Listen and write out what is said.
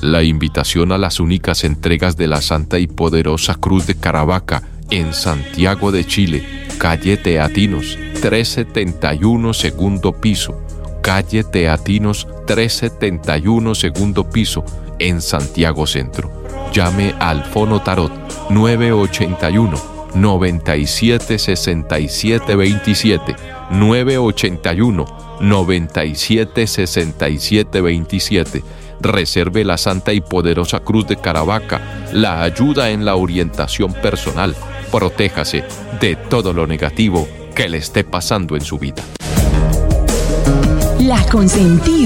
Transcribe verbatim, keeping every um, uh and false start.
La invitación a las únicas entregas de la Santa y Poderosa Cruz de Caravaca en Santiago de Chile, calle Teatinos, trescientos setenta y uno, segundo piso, calle Teatinos, trescientos setenta y uno, segundo piso, en Santiago Centro. Llame al Fono Tarot nueve ocho uno, nueve siete seis siete dos siete, nueve ocho uno, nueve siete seis siete dos siete. Reserve la Santa y Poderosa Cruz de Caravaca, la ayuda en la orientación personal. Protéjase de todo lo negativo que le esté pasando en su vida. La Consentida.